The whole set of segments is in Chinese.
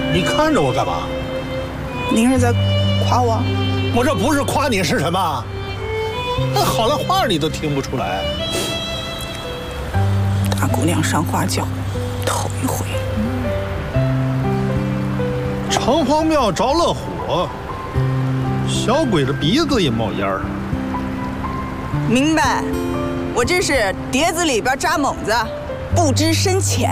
你看着我干嘛？ 您是在夸我？ 我这不是夸你是什么？那好赖话你都听不出来。 大姑娘上花轿，头一回。 城隍庙着了火，小鬼的鼻子也冒烟儿。 明白，我这是碟子里边扎猛子，不知深浅。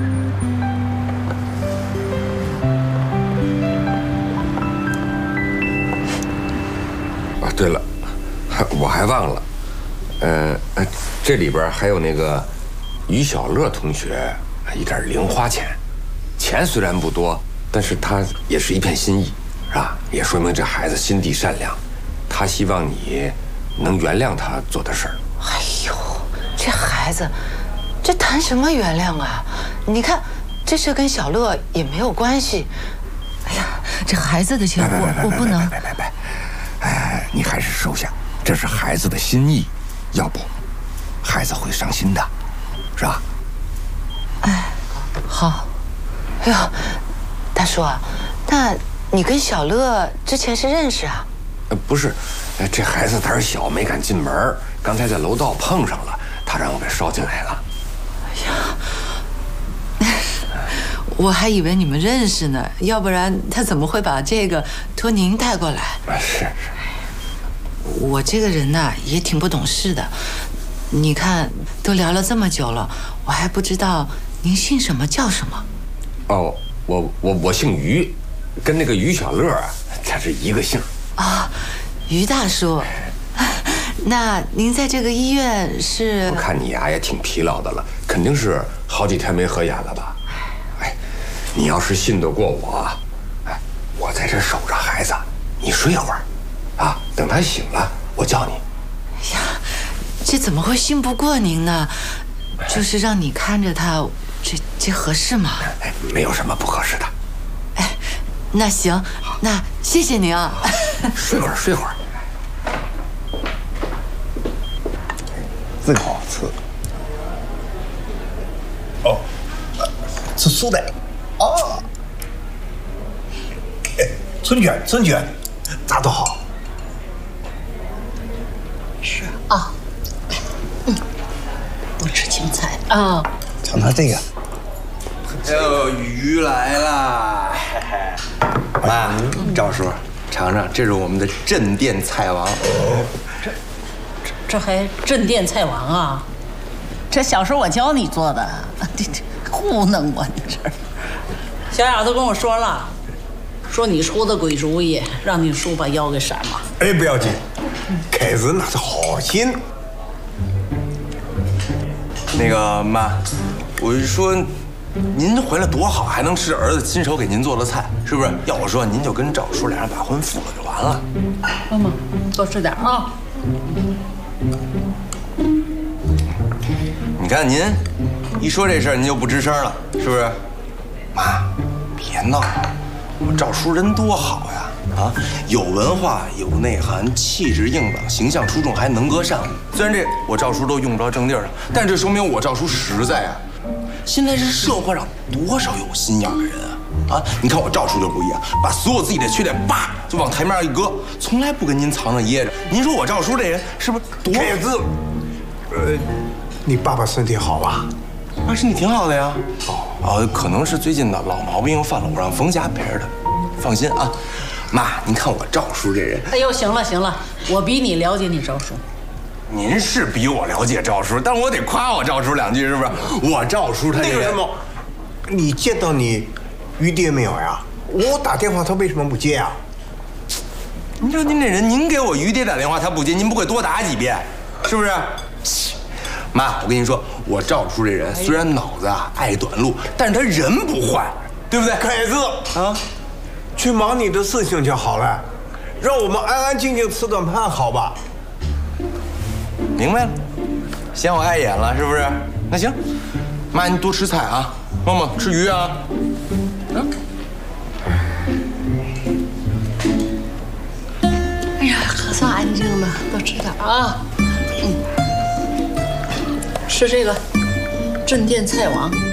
啊，对了，我还忘了，这里边还有那个于小乐同学一点零花钱，钱虽然不多，但是他也是一片心意，是吧？也说明这孩子心地善良，他希望你能原谅他做的事儿。 哎呦，这孩子，这谈什么原谅啊？你看，这事跟小乐也没有关系。哎呀，这孩子的钱我不能。 别，哎，你还是收下，这是孩子的心意，要不，孩子会伤心的，是吧？ 哎，好。哎呦，大叔啊，那你跟小乐之前是认识啊？ 不是，这孩子胆小，没敢进门，刚才在楼道碰上了，他让我给捎进来了。 哎呀，我还以为你们认识呢，要不然他怎么会把这个托您带过来？ 是。 我这个人呐，也挺不懂事的。你看，都聊了这么久了，我还不知道您姓什么叫什么。 哦，我姓于，跟那个于小乐啊，他是一个姓。 啊，于大叔，那您在这个医院是？ 我看你呀也挺疲劳的了，肯定是好几天没合眼了吧？哎，你要是信得过我，哎，我在这守着孩子，你睡会儿，啊，等他醒了我叫你。 哎呀，这怎么会信不过您呢？就是让你看着他，这合适吗？ 哎，没有什么不合适的。 哎，那行，那谢谢您啊。 睡会儿。 这个好吃。哦，吃素的。哦，春卷，炸得好。 是啊，不吃青菜啊。 尝尝这个。 哎呦，鱼来啦！妈，赵叔，尝尝，这是我们的镇店菜王。 这还镇店菜王啊？这小时候我教你做的，这糊弄我你这。小雅都跟我说了，说你出的鬼主意，让你叔把腰给闪了。 哎，不要紧，凯子那是好心。 那个妈，我是说，您回来多好，还能吃儿子亲手给您做的菜，是不是？要我说，您就跟赵叔俩人把婚复了就完了。 妈妈，多吃点啊。 你看您一说这事儿，您就不吱声了，是不是？妈，别闹了，我赵叔人多好呀！啊，有文化，有内涵，气质硬朗，形象出众，还能歌善舞。虽然这我赵叔都用不着正地儿上，但这说明我赵叔实在啊。现在这社会上多少有心眼的人啊！啊，你看我赵叔就不一样，把所有自己的缺点叭就往台面上一搁，从来不跟您藏着掖着。您说我赵叔这人是不是多？ 凯子，你爸爸身体好吧？ 啊，身体挺好的呀。哦，可能是最近的老毛病又犯了，我让冯霞陪着他。放心啊，妈，您看我赵叔这人。 哎呦，行了，我比你了解你赵叔。 您是比我了解赵叔，但我得夸我赵叔两句，是不是？我赵叔他那个什么，你见到你于爹没有呀？我打电话他为什么不接啊？ 您说您这人，您给我于爹打电话他不接，您不会多打几遍，是不是？妈，我跟您说，我赵叔这人虽然脑子啊爱短路，但是他人不坏，对不对？ 凯子啊，去忙你的事情就好了，让我们安安静静吃顿饭，好吧？ 明白了，嫌我碍眼了是不是？那行，妈您多吃菜啊，梦梦吃鱼啊。 哎呀，可算安静了，多吃点啊。吃这个镇店菜王。